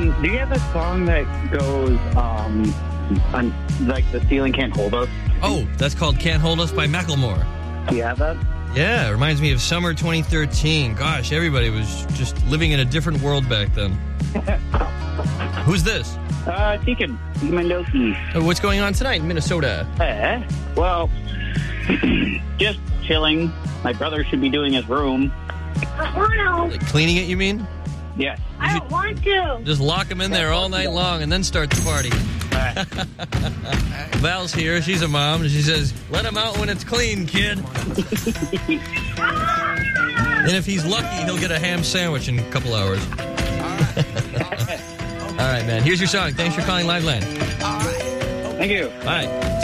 Do you have a song that goes, on, like, The Ceiling Can't Hold Us? Oh, that's called Can't Hold Us by Macklemore. Do you have that? Yeah, it reminds me of summer 2013. Gosh, everybody was just living in a different world back then. Who's this? Deacon Mendoki. What's going on tonight in Minnesota? Well, just chilling. My brother should be doing his room. Like cleaning it, you mean? Yes. I don't want to. Just lock him in there all night long and then start the party. Val's here. She's a mom. And she says, let him out when it's clean, kid. And if he's lucky, he'll get a ham sandwich in a couple hours. All right, man. Here's your song. Thanks for calling Liveland. Thank you. Bye.